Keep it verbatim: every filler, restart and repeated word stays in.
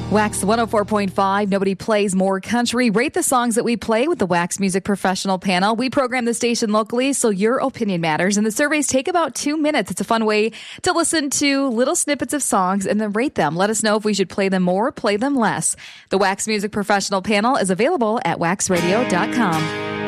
Wax one oh four point five. Nobody plays more country. Rate the songs that we play with the Wax Music Professional Panel. We program the station locally, so your opinion matters. And the surveys take about two minutes. It's a fun way to listen to little snippets of songs and then rate them. Let us know if we should play them more, play them less. The Wax Music Professional Panel is available at wax radio dot com.